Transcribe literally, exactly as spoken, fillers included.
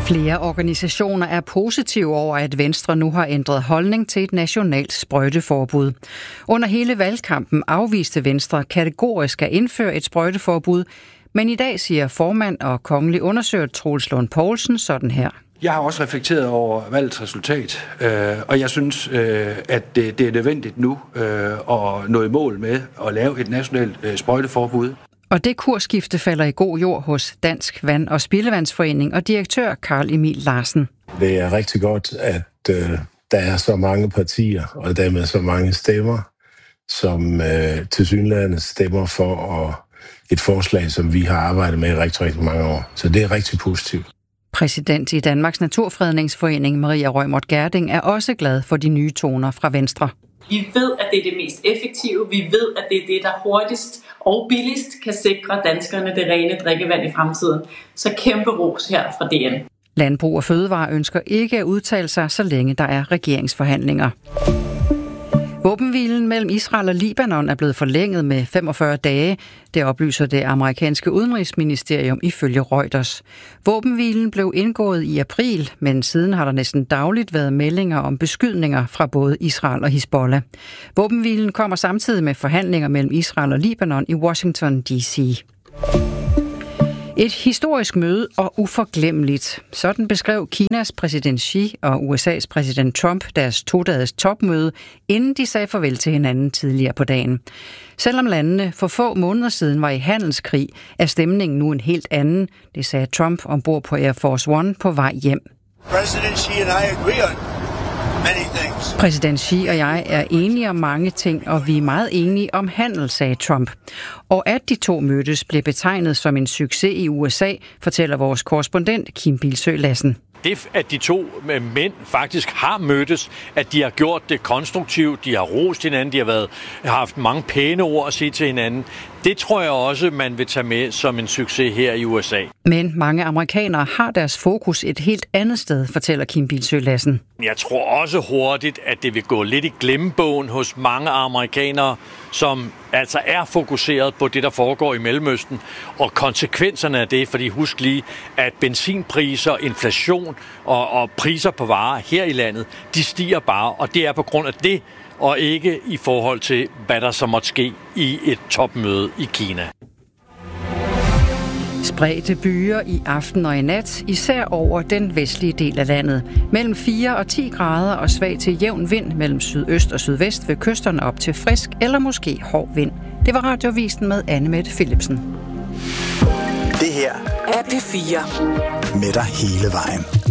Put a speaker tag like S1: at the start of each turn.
S1: Flere organisationer er positive over, at Venstre nu har ændret holdning til et nationalt sprøjteforbud. Under hele valgkampen afviste Venstre kategorisk at indføre et sprøjteforbud, men i dag siger formand og kongelig undersøger Troels Lund Poulsen sådan her.
S2: Jeg har også reflekteret over valgets resultat, øh, og jeg synes, øh, at det, det er nødvendigt nu øh, at nå i mål med at lave et nationalt øh, sprøjteforbud.
S1: Og det kursskifte falder i god jord hos Dansk Vand- og Spildevandsforening og direktør Carl Emil Larsen.
S3: Det er rigtig godt, at øh, der er så mange partier, og dermed så mange stemmer, som øh, tilsyneladende stemmer for at, et forslag, som vi har arbejdet med i rigtig, rigtig mange år. Så det er rigtig positivt.
S1: Præsident i Danmarks Naturfredningsforening, Maria Reumert Gjerding, er også glad for de nye toner fra Venstre.
S4: Vi ved, at det er det mest effektive. Vi ved, at det er det, der hurtigst og billigst kan sikre danskerne det rene drikkevand i fremtiden. Så kæmpe ros her fra D N.
S1: Landbrug og Fødevare ønsker ikke at udtale sig, så længe der er regeringsforhandlinger. Våbenhvilen mellem Israel og Libanon er blevet forlænget med femogfyrre dage. Det oplyser det amerikanske udenrigsministerium ifølge Reuters. Våbenhvilen blev indgået i april, men siden har der næsten dagligt været meldinger om beskydninger fra både Israel og Hizbollah. Våbenhvilen kommer samtidig med forhandlinger mellem Israel og Libanon i Washington D C. Et historisk møde og uforglemmeligt. Sådan beskrev Kinas præsident Xi og U S A's præsident Trump deres to-dages topmøde, inden de sagde farvel til hinanden tidligere på dagen. Selvom landene for få måneder siden var i handelskrig, er stemningen nu en helt anden. Det sagde Trump ombord på Air Force One på vej hjem.
S5: President Xi and I agree on many things.
S1: Præsident Xi og jeg er enige om mange ting, og vi er meget enige om handel, sagde Trump. Og at de to mødtes blev betegnet som en succes i U S A, fortæller vores korrespondent Kim Bilsøe Lassen.
S6: Det, at de to mænd faktisk har mødtes, at de har gjort det konstruktivt, de har rost hinanden, de har, været, har haft mange pæne ord at sige til hinanden, det tror jeg også, man vil tage med som en succes her i U S A.
S1: Men mange amerikanere har deres fokus et helt andet sted, fortæller Kim Bilsøe Lassen.
S6: Jeg tror også hurtigt, at det vil gå lidt i glemmebogen hos mange amerikanere, som altså er fokuseret på det, der foregår i Mellemøsten, og konsekvenserne af det, fordi husk lige, at benzinpriser, inflation og, og priser på varer her i landet, de stiger bare, og det er på grund af det, og ikke i forhold til, hvad der så måtte ske i et topmøde i Kina.
S1: Spredte byer i aften og i nat, især over den vestlige del af landet. Mellem fire og ti grader og svag til jævn vind mellem sydøst og sydvest ved kysterne op til frisk eller måske hård vind. Det var Radiovisen med Anne-Mette Philipsen.
S7: Det her er P fire. Med dig hele vejen.